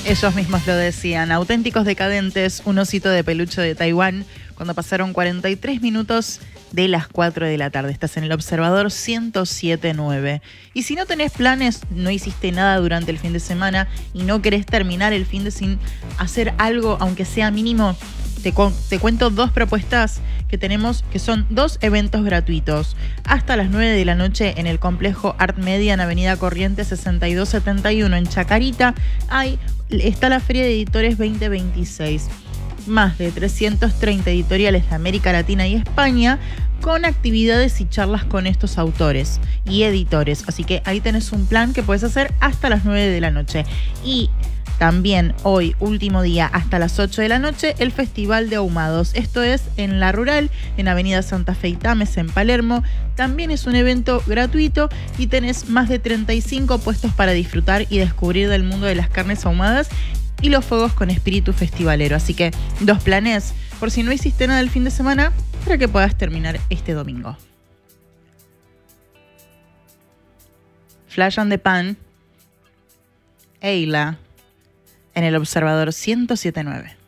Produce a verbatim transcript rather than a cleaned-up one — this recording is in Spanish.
Ellos mismos lo decían, auténticos decadentes, un osito de peluche de Taiwán, cuando pasaron cuarenta y tres minutos de las cuatro de la tarde. Estás en el Observador ciento siete punto nueve. Y si no tenés planes, no hiciste nada durante el fin de semana y no querés terminar el fin de sin hacer algo, aunque sea mínimo, te, cu- te cuento dos propuestas que tenemos, que son dos eventos gratuitos. Hasta las nueve de la noche en el complejo Art Media en Avenida Corrientes sesenta y dos setenta y uno en Chacarita, hay, está la Feria de Editores veinte veintiséis. Más de trescientos treinta editoriales de América Latina y España con actividades y charlas con estos autores y editores. Así que ahí tenés un plan que puedes hacer hasta las nueve de la noche. Y también hoy, último día, hasta las ocho de la noche, el Festival de Ahumados. Esto es en La Rural, en Avenida Santa Fe y Tames, en Palermo. También es un evento gratuito y tenés más de treinta y cinco puestos para disfrutar y descubrir del mundo de las carnes ahumadas y los fuegos con espíritu festivalero. Así que dos planes, por si no hiciste nada el fin de semana, para que puedas terminar este domingo. Flash on the Pan, Eila, en el Observador ciento siete punto nueve.